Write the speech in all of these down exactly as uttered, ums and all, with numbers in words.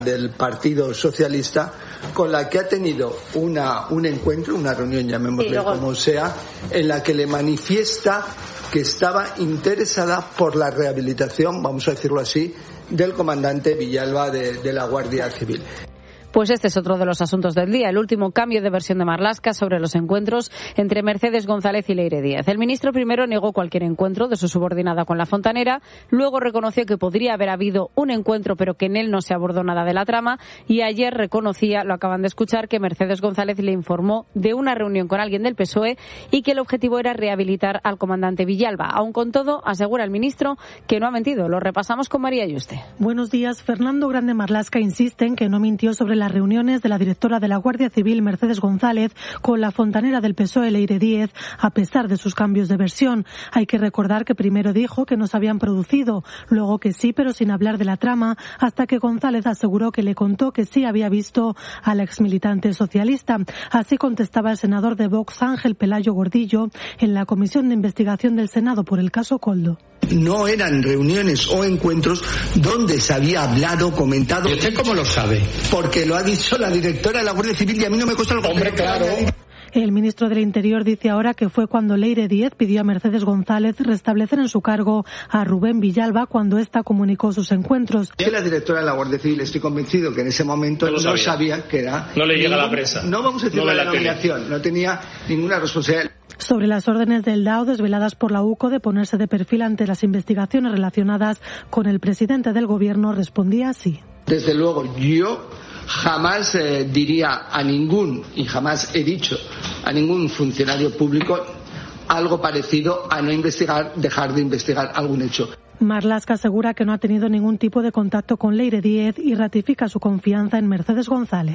del Partido Socialista, con la que ha tenido una, un encuentro, una reunión, llamémosle luego... como sea, en la que le manifiesta que estaba interesada por la rehabilitación, vamos a decirlo así, del comandante Villalba de, de la Guardia Civil. Pues este es otro de los asuntos del día, el último cambio de versión de Marlaska sobre los encuentros entre Mercedes González y Leire Díez. El ministro primero negó cualquier encuentro de su subordinada con la fontanera, luego reconoció que podría haber habido un encuentro pero que en él no se abordó nada de la trama y ayer reconocía, lo acaban de escuchar, que Mercedes González le informó de una reunión con alguien del P S O E y que el objetivo era rehabilitar al comandante Villalba. Aun con todo, asegura el ministro que no ha mentido. Lo repasamos con María Yuste. Buenos días. Fernando Grande Marlaska insiste en que no mintió sobre las reuniones de la directora de la Guardia Civil, Mercedes González, con la fontanera del P S O E, Leire Díez, a pesar de sus cambios de versión. Hay que recordar que primero dijo que no se habían producido, luego que sí, pero sin hablar de la trama, hasta que González aseguró que le contó que sí había visto al exmilitante socialista. Así contestaba el senador de Vox, Ángel Pelayo Gordillo, en la Comisión de Investigación del Senado por el caso Koldo. No eran reuniones o encuentros donde se había hablado, comentado. ¿Y usted cómo lo sabe? Porque lo ha dicho la directora de la Guardia Civil y a mí no me cuesta el Hombre, claro. El ministro del Interior dice ahora que fue cuando Leire Díez pidió a Mercedes González restablecer en su cargo a Rubén Villalba cuando ésta comunicó sus encuentros. Que la directora de la Guardia Civil, estoy convencido que en ese momento no, sabía. no sabía que era... No le llega ningún, a la prensa. No vamos a decir no la la nominación, no tenía ninguna responsabilidad. Sobre las órdenes del D A O desveladas por la U C O de ponerse de perfil ante las investigaciones relacionadas con el presidente del gobierno, respondía así. Desde luego, yo jamás eh, diría a ningún, y jamás he dicho a ningún funcionario público algo parecido a no investigar, dejar de investigar algún hecho. Marlaska asegura que no ha tenido ningún tipo de contacto con Leire Díez y ratifica su confianza en Mercedes González.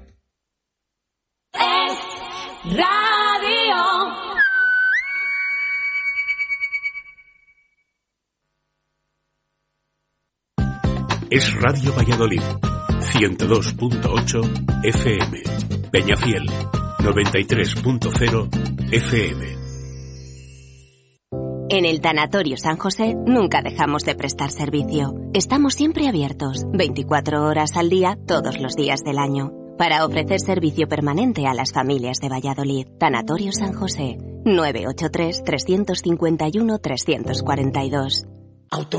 Es Radio. Es Radio Valladolid, ciento dos punto ocho F M, Peñafiel, noventa y tres punto cero F M. En el Tanatorio San José nunca dejamos de prestar servicio. Estamos siempre abiertos, veinticuatro horas al día, todos los días del año, para ofrecer servicio permanente a las familias de Valladolid. Tanatorio San José, nueve ocho tres, tres cinco uno, tres cuatro dos.